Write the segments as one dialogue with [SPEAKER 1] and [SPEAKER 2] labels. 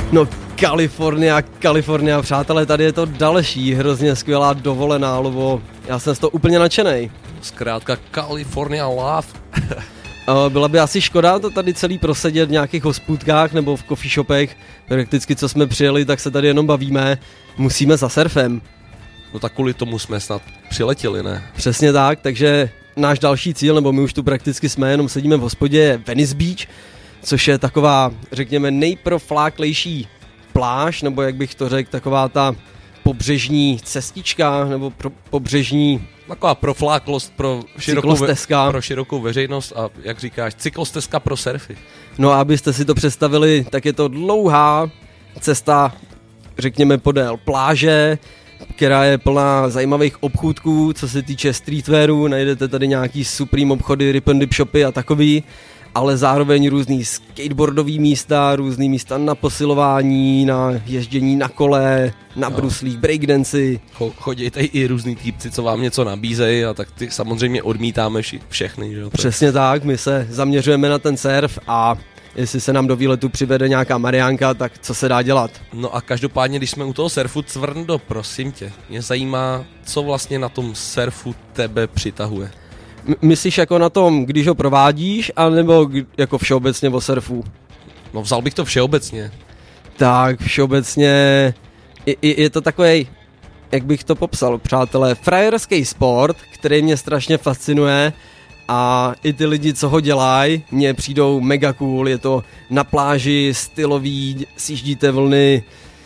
[SPEAKER 1] No Kalifornia, přátelé, tady je to další hrozně skvělá dovolená, lovo. Já jsem z toho úplně nadšenej.
[SPEAKER 2] Zkrátka California Love.
[SPEAKER 1] Byla by asi škoda to tady celý prosedět v nějakých hospůdkách nebo v coffee shopech. Prakticky co jsme přijeli, tak se tady jenom bavíme. Musíme za surfem.
[SPEAKER 2] No tak kvůli tomu jsme snad přiletěli, ne?
[SPEAKER 1] Přesně tak, takže náš další cíl, nebo my už tu prakticky jsme, jenom sedíme v hospodě, je Venice Beach, což je taková, řekněme, nejprofláklejší pláž, nebo jak bych to řekl, taková ta pobřežní cestička, nebo pobřežní...
[SPEAKER 2] Taková profláklost pro širokou veřejnost a, jak říkáš, cyklostezka pro surfy.
[SPEAKER 1] No a abyste si to představili, tak je to dlouhá cesta, řekněme, podél pláže, která je plná zajímavých obchůdků, co se týče streetwearu, najdete tady nějaký Supreme obchody, Rip and Dip shopy a takový, ale zároveň různý skateboardový místa, různý místa na posilování, na ježdění na kole, na bruslích, breakdancy.
[SPEAKER 2] Chodějte i různý týpci, co vám něco nabízejí, a tak ty samozřejmě odmítáme všechny. Že?
[SPEAKER 1] Přesně tak, my se zaměřujeme na ten surf a jestli se nám do výletu přivede nějaká Mariánka, tak co se dá dělat?
[SPEAKER 2] No a každopádně, když jsme u toho surfu, Cvrndo, prosím tě, mě zajímá, co vlastně na tom surfu tebe přitahuje.
[SPEAKER 1] Myslíš jako na tom, když ho provádíš, anebo jako všeobecně o surfu?
[SPEAKER 2] No vzal bych to všeobecně.
[SPEAKER 1] Tak všeobecně je to takovej, jak bych to popsal, přátelé, frajerský sport, který mě strašně fascinuje a i ty lidi, co ho dělají, mně přijdou mega cool, je to na pláži, stylový, sjíždíte vlny,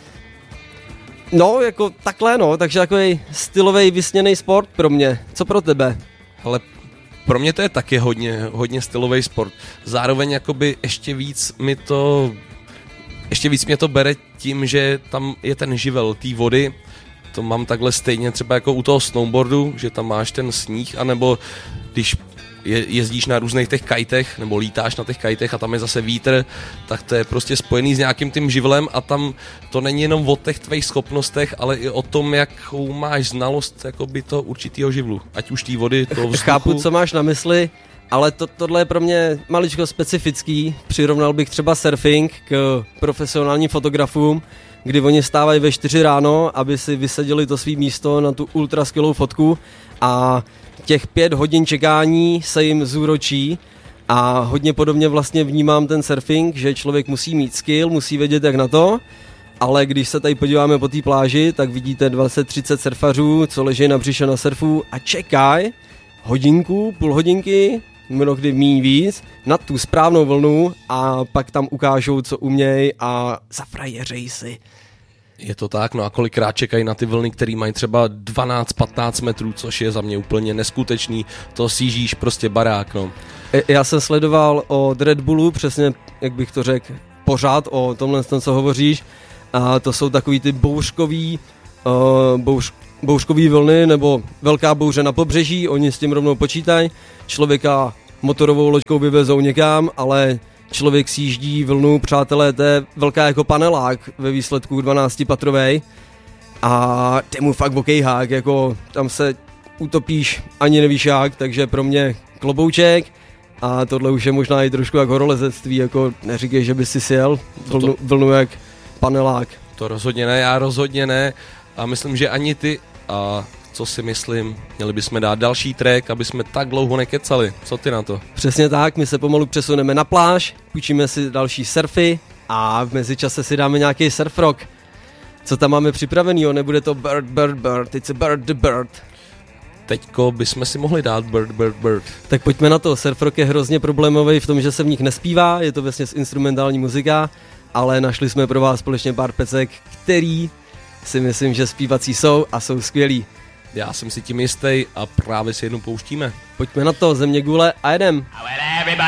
[SPEAKER 1] no jako takhle no, takže takovej stylovej vysněný sport pro mě, co pro tebe?
[SPEAKER 2] Hele, pro mě to je taky hodně stylový sport. Zároveň jakoby ještě víc mě to bere tím, že tam je ten živel té vody. To mám takhle stejně třeba jako u toho snowboardu, že tam máš ten sníh, anebo když jezdíš na různých těch kajtech, nebo lítáš na těch kajtech a tam je zase vítr, tak to je prostě spojený s nějakým tím živlem a tam to není jenom o těch tvých schopnostech, ale i o tom, jakou máš znalost jakoby toho určitého živlu. Ať už té vody, toho vzduchu.
[SPEAKER 1] Chápu, co máš na mysli, ale tohle je pro mě maličko specifický. Přirovnal bych třeba surfing k profesionálním fotografům, kdy oni stávají ve 4 ráno, aby si vysadili to svý místo na tu ultra skvělou fotku a těch 5 hodin čekání se jim zúročí a hodně podobně vlastně vnímám ten surfing, že člověk musí mít skill, musí vědět jak na to, ale když se tady podíváme po té pláži, tak vidíte 20-30 surfařů, co leží na břiše na surfu a čekají hodinku, půl hodinky, mnohdy míň víc, na tu správnou vlnu a pak tam ukážou, co umějí a zafrajeřej si.
[SPEAKER 2] Je to tak, no a kolikrát čekají na ty vlny, které mají třeba 12-15 metrů, což je za mě úplně neskutečný, to sjíždíš prostě barák, no.
[SPEAKER 1] Já jsem sledoval od Red Bullu, přesně, jak bych to řekl, pořád o tomhle, co hovoříš, a to jsou takový ty bouřkový vlny, nebo velká bouře na pobřeží, oni s tím rovnou počítají, člověka motorovou loďkou vyvezou někam, ale člověk sjíždí vlnu, přátelé, to je velká jako panelák ve výsledku 12patrovej a ty mu fakt okejhák, jako tam se utopíš, ani nevíš jak, takže pro mě klobouček a tohle už je možná i trošku jak horolezectví, jako neříkej, že by si sjel vlnu jak panelák.
[SPEAKER 2] To rozhodně ne, já rozhodně ne a myslím, že ani ty a co si myslím, měli bychom dát další track, aby jsme tak dlouho nekecali. Co ty na to?
[SPEAKER 1] Přesně tak, my se pomalu přesuneme na pláž, půjčíme si další surfy a v mezičase si dáme nějaký surf rock. Co tam máme připravenýho? Nebude to bird, it's a bird the bird.
[SPEAKER 2] Teďko bychom si mohli dát bird.
[SPEAKER 1] Tak pojďme na to, surf rock je hrozně problémový v tom, že se v nich nespívá, je to vlastně instrumentální muzika, ale našli jsme pro vás společně pár pecek, který si myslím, že zpívací jsou a jsou skvělí.
[SPEAKER 2] Já jsem si tím jistý a právě si jednou pouštíme.
[SPEAKER 1] Pojďme na to, země gule a jedem.